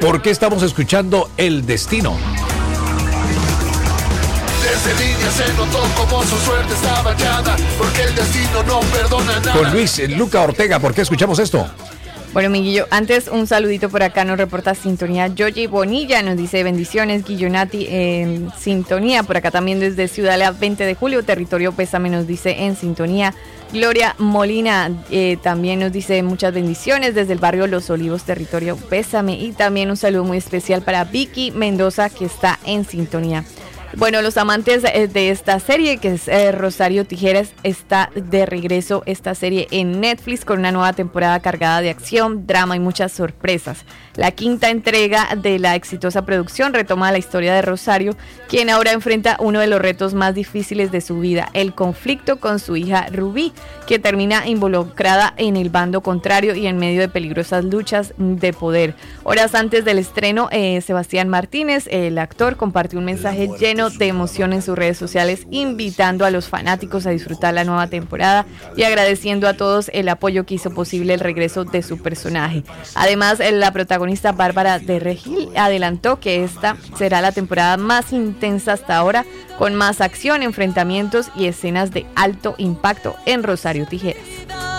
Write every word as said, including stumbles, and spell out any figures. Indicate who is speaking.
Speaker 1: ¿Por qué estamos escuchando El Destino?
Speaker 2: Desde niña se notó como su suerte estaba echada, porque el destino no perdona nada.
Speaker 1: Con Luis Luca Ortega, ¿por qué escuchamos esto?
Speaker 3: Bueno, mi Guillo, antes un saludito por acá, nos reporta Sintonía Yoyi Bonilla, nos dice bendiciones, Guillonati en Sintonía, por acá también desde Ciudad La veinte de julio, Territorio Pésame nos dice en Sintonía. Gloria Molina eh, también nos dice muchas bendiciones desde el barrio Los Olivos, Territorio Pésame, y también un saludo muy especial para Vicky Mendoza que está en Sintonía. Bueno, los amantes de esta serie, que es eh, Rosario Tijeras, está de regreso esta serie en Netflix con una nueva temporada cargada de acción, drama y muchas sorpresas. La quinta entrega de la exitosa producción retoma la historia de Rosario, quien ahora enfrenta uno de los retos más difíciles de su vida, el conflicto con su hija Rubí, que termina involucrada en el bando contrario y en medio de peligrosas luchas de poder. Horas antes del estreno, eh, Sebastián Martínez, el actor, compartió un mensaje lleno de emoción en sus redes sociales, invitando a los fanáticos a disfrutar la nueva temporada y agradeciendo a todos el apoyo que hizo posible el regreso de su personaje. Además, la protagonista Bárbara de Regil adelantó que esta será la temporada más intensa hasta ahora, con más acción, enfrentamientos y escenas de alto impacto en Rosario Tijeras.